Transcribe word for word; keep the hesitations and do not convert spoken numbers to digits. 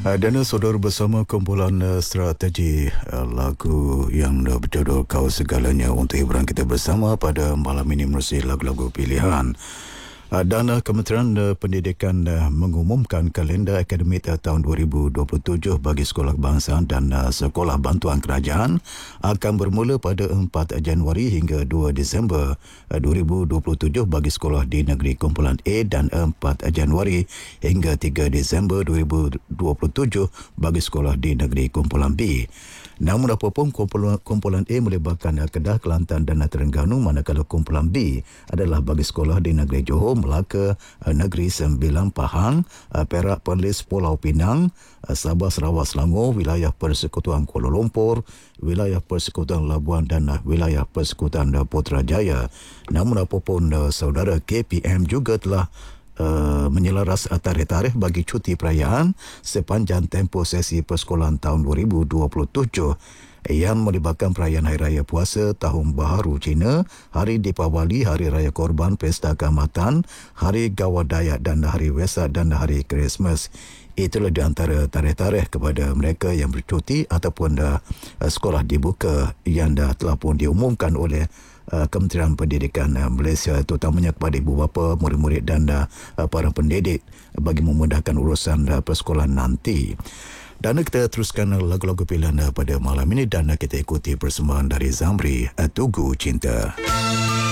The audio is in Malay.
Uh, Dana Sodor bersama kumpulan uh, strategi uh, lagu yang uh, berjudul Kau Segalanya untuk hiburan kita bersama pada malam ini menerusi lagu-lagu pilihan. Uh, dan uh, Kementerian uh, Pendidikan uh, mengumumkan kalender akademik uh, tahun dua ribu dua puluh tujuh bagi sekolah kebangsaan dan uh, sekolah bantuan kerajaan akan bermula pada empat Januari hingga dua Disember uh, dua ribu dua puluh tujuh bagi sekolah di negeri kumpulan A dan empat Januari hingga tiga Disember dua ribu dua puluh tujuh bagi sekolah di negeri kumpulan B. Namun apapun kumpulan, kumpulan A melibatkan Kedah, Kelantan dan Terengganu, manakala kumpulan B adalah bagi sekolah di negeri Johor, Melaka, negeri Sembilan, Pahang, Perak, Perlis, Pulau Pinang, Sabah, Sarawak, Selangor, wilayah Persekutuan Kuala Lumpur, wilayah Persekutuan Labuan dan wilayah Persekutuan Putrajaya. Namun apapun saudara, K P M juga telah Uh, menyelaras tarikh-tarikh bagi cuti perayaan sepanjang tempoh sesi persekolahan tahun dua ribu dua puluh tujuh yang melibatkan perayaan Hari Raya Puasa, Tahun Baharu Cina, Hari Deepawali, Hari Raya Korban, Pesta Kaamatan, Hari Gawad Dayak dan Hari Wesak dan Hari Krismas. Itulah di antara tarikh-tarikh kepada mereka yang bercuti ataupun dah uh, sekolah dibuka yang dah telah pun diumumkan oleh Uh, Kementerian Pendidikan uh, Malaysia, terutamanya kepada ibu bapa, murid-murid dan uh, para pendidik bagi memudahkan urusan uh, persekolahan nanti. Dan kita teruskan lagu-lagu pilihan uh, pada malam ini dan uh, kita ikuti persembahan dari Zamri, uh, Tugu Cinta.